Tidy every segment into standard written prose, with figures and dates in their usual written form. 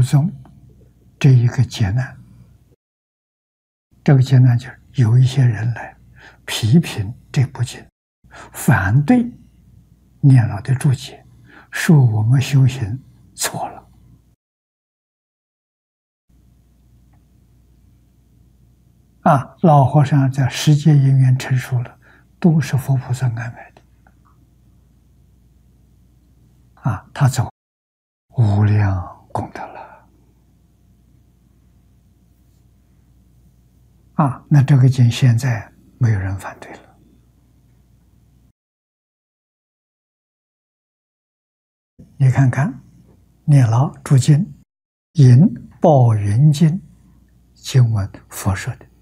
宗这一个劫难。这个劫难就是有一些人来批评这部经，反对念老的注解，说我们修行错了。老和尚在世界因缘陈述了，都是佛菩萨安排的。他走无量功德了。那这个经现在没有人反对了。你看看，念老注经，引报云经经文佛说的。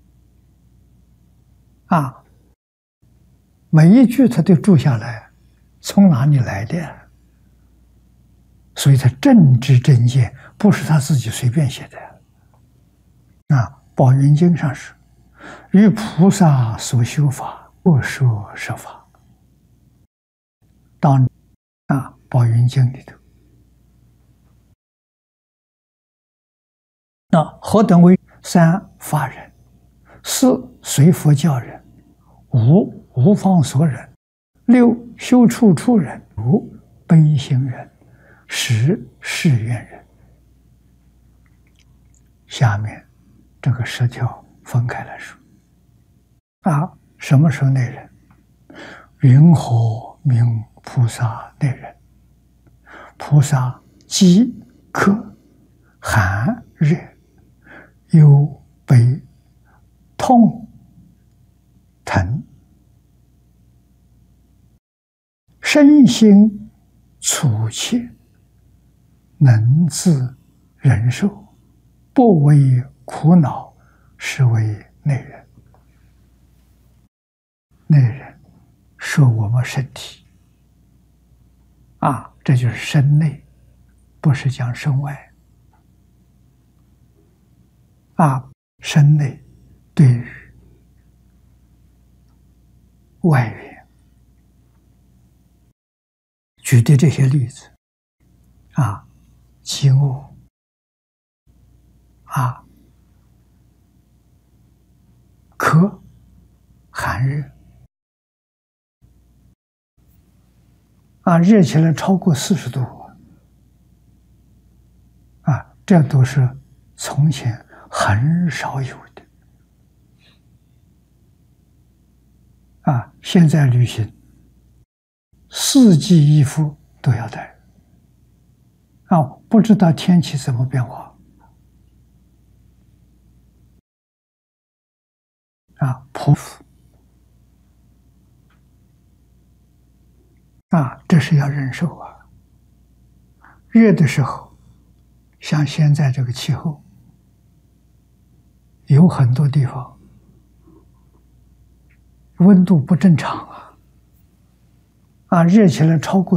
每一句他都注下来，从哪里来的？所以他正知正见，不是他自己随便写的。宝云经上是于菩萨所修法，不说实法。当宝云经里头，何等为三法人，四随佛教人，五无方所人，六修处处人，五悲心人，十誓愿人。下面这个10条分开来说。什么是内人？云何名菩萨内人？菩萨饥渴寒热忧悲痛疼，身心处切，能自忍受，不为苦恼，是为内人。内人说我们身体这就是身内，不是讲身外。身内对于外缘举的这些例子饥饿渴寒热热起来超过40度这都是从前很少有的现在旅行4季衣服都要带不知道天气怎么变化匍匐这是要忍受热的时候，像现在这个气候，有很多地方温度不正常热起来超过